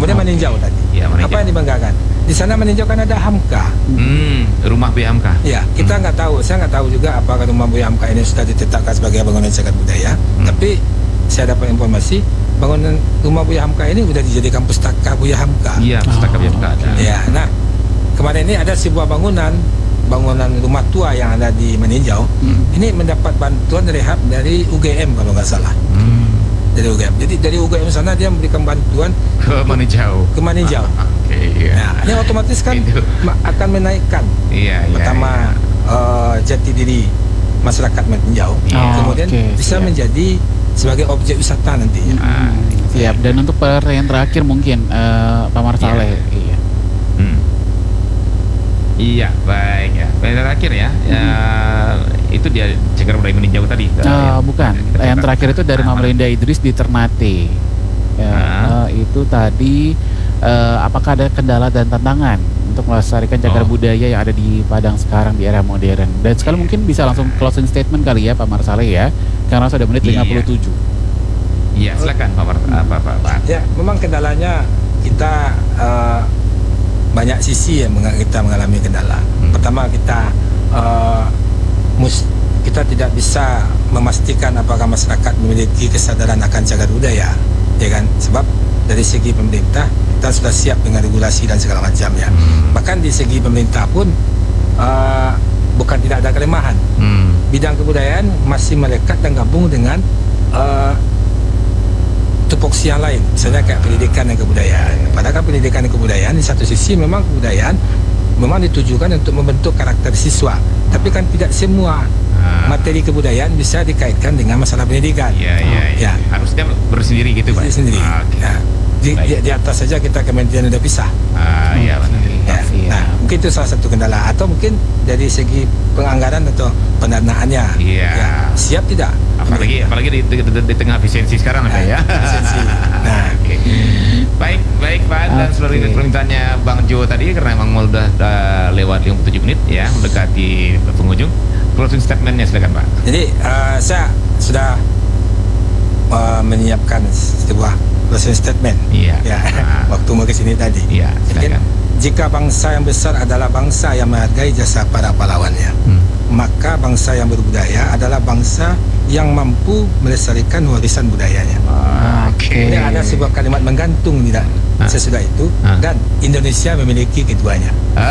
Kemudian meninjau tadi. Ya, meninjau. Apa yang dibanggakan? Di sana meninjau kan ada Hamka. Rumah Buya Hamka. Ya, kita nggak tahu. Saya nggak tahu juga apakah rumah Buya Hamka ini sudah ditetapkan sebagai bangunan cagar budaya. Tapi saya dapat informasi bangunan rumah Buya Hamka ini sudah dijadikan pustaka Buya Hamka. Iya, pustaka Buya Hamka ada. Ya, nah kemarin ini ada sebuah bangunan rumah tua yang ada di meninjau. Ini mendapat bantuan rehab dari UGM kalau nggak salah. Dari UGM. Jadi dari UGM sana dia memberikan bantuan Ke meninjau. Oke, iya. Nah, ini otomatis kan akan menaikkan pertama jati diri masyarakat meninjau, kemudian bisa menjadi sebagai objek wisata nantinya. Siap. Dan untuk pertanyaan terakhir mungkin Pak Marsaleh. Iya, baik ya. Pertanyaan terakhir ya. Itu dia cagar budaya meninjau tadi. Bukan. Yang terakhir itu dari Mama Linda Idris di Ternate. Itu tadi apakah ada kendala dan tantangan untuk melestarikan cagar budaya yang ada di Padang sekarang di era modern? Dan sekali mungkin bisa langsung closing statement kali ya Pak Marsaleh ya. Karena sudah menit 57. Iya, silakan Pak. Ya, memang kendalanya kita banyak sisi yang kita mengalami kendala. Pertama kita tidak bisa memastikan apakah masyarakat memiliki kesadaran akan cagar budaya, ya kan? Sebab dari segi pemerintah kita sudah siap dengan regulasi dan segala macam ya. Bahkan di segi pemerintah pun bukan tidak ada kelemahan. Bidang kebudayaan masih melekat dan gabung dengan tupoksi yang lain, misalnya kayak pendidikan dan kebudayaan. Padahal pendidikan dan kebudayaan di satu sisi memang kebudayaan memang ditujukan untuk membentuk karakter siswa, tapi kan tidak semua materi kebudayaan bisa dikaitkan dengan masalah pendidikan. Ya. Harusnya bersendiri gitu Pak. Sendiri. Nah, di atas saja kita kementerian udah pisah. Iya benar. Nah, mungkin itu salah satu kendala, atau mungkin dari segi penganggaran atau pendanaannya. Siap tidak? Apalagi di tengah efisiensi sekarang ada ya. Nah, baik Pak, dan seluruh permintaannya Bang Jo tadi karena memang udah lewat 57 menit ya, mendekati penghujung. Closing statementnya silakan Pak. Jadi saya sudah menyiapkan sebuah closing statement. Waktu mau kesini tadi. Silakan. Jika bangsa yang besar adalah bangsa yang menghargai jasa para pahlawannya, maka bangsa yang berbudaya adalah bangsa yang mampu melestarikan warisan budayanya. Ini ada sebuah kalimat menggantung tidak sesudah itu, dan Indonesia memiliki keduanya.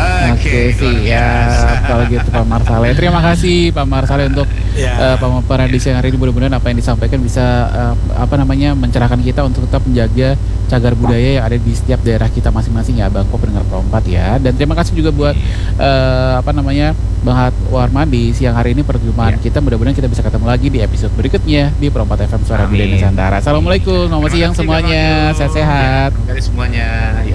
Kalau gitu Pak Marsaleh. Terima kasih Pak Marsaleh untuk pemaparan di siang hari ini. Mudah-mudahan apa yang disampaikan bisa mencerahkan kita untuk tetap menjaga cagar budaya yang ada di setiap daerah kita masing-masing ya Bang Ko pendengar Pro4 ya. Dan terima kasih juga buat Bang Warman di siang hari ini perjumpaan kita. Mudah-mudahan kita bisa ketemu lagi di episode berikutnya di Pro4 FM Suara Budaya Nusantara. Assalamualaikum, selamat siang semuanya, sehat-sehat. Terima kasih semuanya.